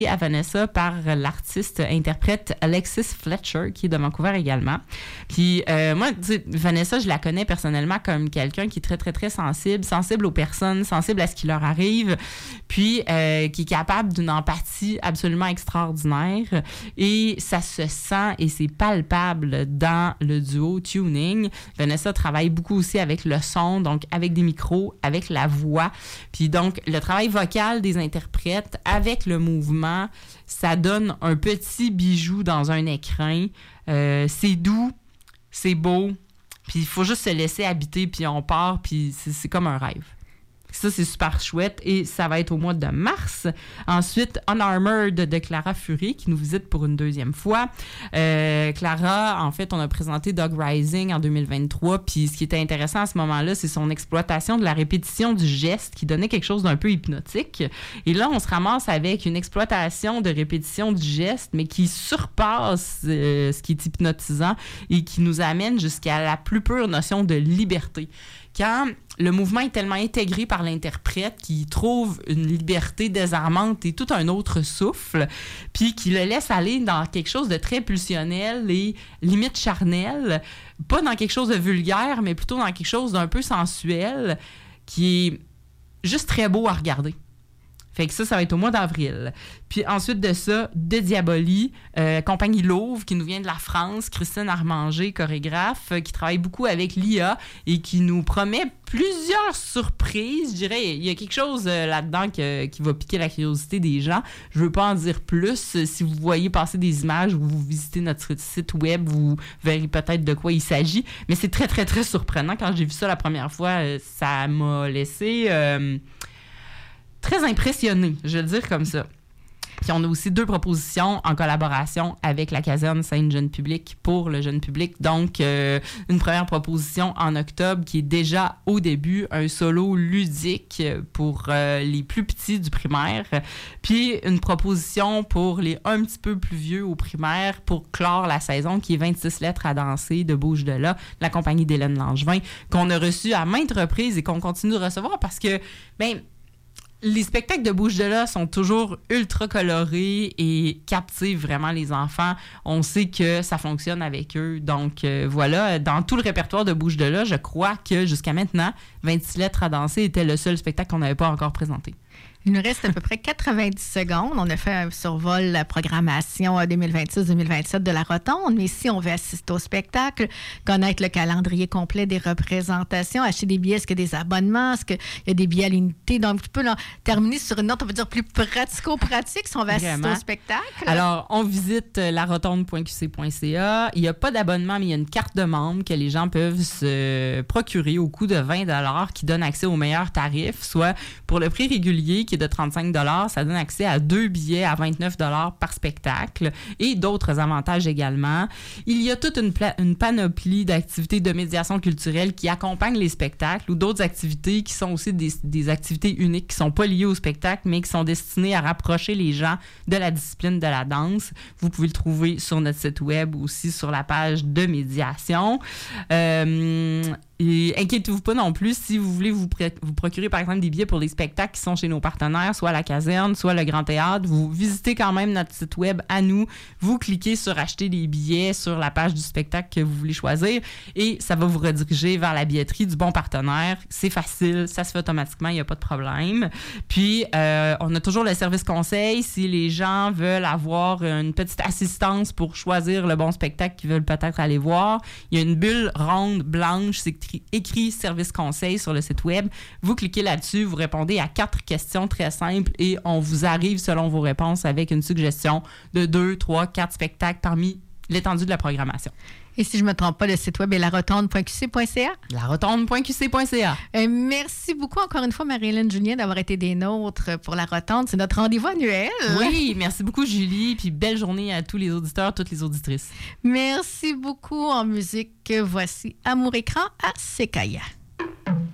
à Vanessa par l'artiste-interprète Alexis Fletcher, qui est de Vancouver également. Puis moi, Vanessa, je la connais personnellement comme quelqu'un qui est très, très, très sensible aux personnes, sensible à ce qui leur arrive, puis qui est capable d'une empathie absolument extraordinaire. Et ça se sent et c'est palpable dans le duo Tuning. Vanessa travaille beaucoup aussi avec le son, donc avec des micros, avec la voix. Puis donc, le travail vocal des interprètes avec le mouvement, ça donne un petit bijou dans un écrin. C'est doux, c'est beau, puis il faut juste se laisser habiter, puis on part, puis c'est comme un rêve. Ça, c'est super chouette et ça va être au mois de mars. Ensuite, Unarmored de Clara Fury qui nous visite pour une deuxième fois. Clara, en fait, on a présenté Dog Rising en 2023 puis ce qui était intéressant à ce moment-là, c'est son exploitation de la répétition du geste qui donnait quelque chose d'un peu hypnotique. Et là, on se ramasse avec une exploitation de répétition du geste mais qui surpasse ce qui est hypnotisant et qui nous amène jusqu'à la plus pure notion de liberté. Quand le mouvement est tellement intégré par l'interprète qu'il trouve une liberté désarmante et tout un autre souffle, puis qui le laisse aller dans quelque chose de très pulsionnel et limite charnel, pas dans quelque chose de vulgaire, mais plutôt dans quelque chose d'un peu sensuel, qui est juste très beau à regarder. Fait que ça va être au mois d'avril. Puis ensuite de ça, De Diaboli, compagnie Louvre, qui nous vient de la France, Christine Armanger, chorégraphe, qui travaille beaucoup avec l'IA et qui nous promet plusieurs surprises. Je dirais, il y a quelque chose là-dedans qui va piquer la curiosité des gens. Je veux pas en dire plus. Si vous voyez passer des images ou vous visitez notre site web, vous verrez peut-être de quoi il s'agit. Mais c'est très, très, très surprenant. Quand j'ai vu ça la première fois, ça m'a laissé... très impressionné, je vais le dire comme ça. Puis on a aussi 2 propositions en collaboration avec la caserne Sainte-Jeune Publique pour le jeune public. Donc, une première proposition en octobre qui est déjà au début un solo ludique pour les plus petits du primaire. Puis une proposition pour les un petit peu plus vieux au primaire pour clore la saison qui est 26 lettres à danser de Bouge de là, la compagnie d'Hélène Langevin, qu'on a reçu à maintes reprises et qu'on continue de recevoir parce que, les spectacles de Bouge de là sont toujours ultra colorés et captivent vraiment les enfants. On sait que ça fonctionne avec eux. Donc, voilà, dans tout le répertoire de Bouge de là, je crois que jusqu'à maintenant, 26 lettres à danser était le seul spectacle qu'on n'avait pas encore présenté. Il nous reste à peu près 90 secondes. On a fait un survol la programmation 2026-2027 de la Rotonde. Mais si on veut assister au spectacle, connaître le calendrier complet des représentations, acheter des billets, est-ce qu'il y a des abonnements, est-ce qu'il y a des billets à l'unité? Donc, tu peux terminer sur une note, on va dire, plus pratico-pratique si on veut assister au spectacle. Alors, on visite larotonde.qc.ca. Il n'y a pas d'abonnement, mais il y a une carte de membre que les gens peuvent se procurer au coût de 20 $ qui donne accès aux meilleurs tarifs, soit pour le prix régulier qui est de 35 $, ça donne accès à 2 billets à 29 $ par spectacle et d'autres avantages également. Il y a toute une panoplie d'activités de médiation culturelle qui accompagnent les spectacles ou d'autres activités qui sont aussi des activités uniques qui ne sont pas liées au spectacle mais qui sont destinées à rapprocher les gens de la discipline de la danse. Vous pouvez le trouver sur notre site web ou aussi sur la page de médiation. Et inquiétez-vous pas non plus si vous voulez vous procurer par exemple des billets pour les spectacles qui sont chez nos partenaires, soit la caserne, soit le Grand Théâtre. Vous visitez quand même notre site web à nous. Vous cliquez sur acheter des billets sur la page du spectacle que vous voulez choisir et ça va vous rediriger vers la billetterie du bon partenaire. C'est facile, ça se fait automatiquement, il n'y a pas de problème. Puis, on a toujours le service conseil si les gens veulent avoir une petite assistance pour choisir le bon spectacle qu'ils veulent peut-être aller voir. Il y a une bulle ronde blanche, c'est écrit service conseil sur le site web. Vous cliquez là-dessus, vous répondez à 4 questions très simples et on vous arrive selon vos réponses avec une suggestion de 2, 3, 4 spectacles parmi l'étendue de la programmation. Et si je ne me trompe pas, le site web est larotonde.qc.ca? Larotonde.qc.ca. Merci beaucoup encore une fois, Marie-Hélène Julien, d'avoir été des nôtres pour la Rotonde. C'est notre rendez-vous annuel. Oui, merci beaucoup, Julie. Puis belle journée à tous les auditeurs, toutes les auditrices. Merci beaucoup. En musique, voici Amour Écran à Sekaya.